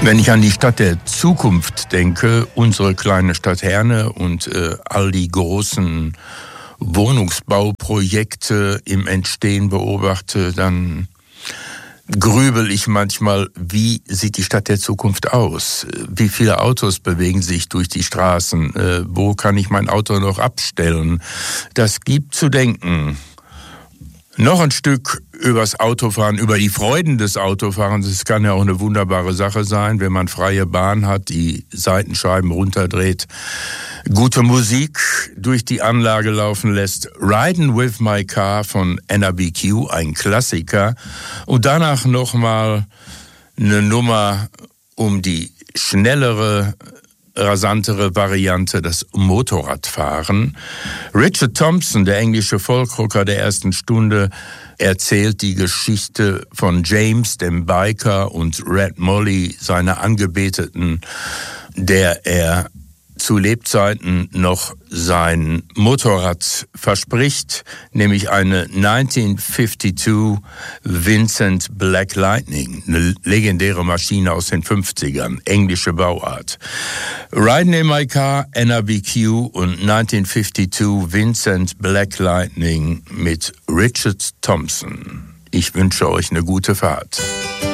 Wenn ich an die Stadt der Zukunft denke, unsere kleine Stadt Herne und all die großen Wohnungsbauprojekte im Entstehen beobachte, dann grübel ich manchmal, wie sieht die Stadt der Zukunft aus? Wie viele Autos bewegen sich durch die Straßen? Wo kann ich mein Auto noch abstellen? Das gibt zu denken. Noch ein Stück übers Autofahren, über die Freuden des Autofahrens. Es kann ja auch eine wunderbare Sache sein, wenn man freie Bahn hat, die Seitenscheiben runterdreht, gute Musik durch die Anlage laufen lässt. Riding with My Car von NRBQ, ein Klassiker. Und danach nochmal eine Nummer um die schnellere, rasantere Variante, das Motorradfahren. Richard Thompson, der englische Folkrocker der ersten Stunde, erzählt die Geschichte von James, dem Biker, und Red Molly, seiner Angebeteten, der er zu Lebzeiten noch sein Motorrad verspricht, nämlich eine 1952 Vincent Black Lightning, eine legendäre Maschine aus den 50ern, englische Bauart. Riding in My Car, NRBQ und 1952 Vincent Black Lightning mit Richard Thompson. Ich wünsche euch eine gute Fahrt.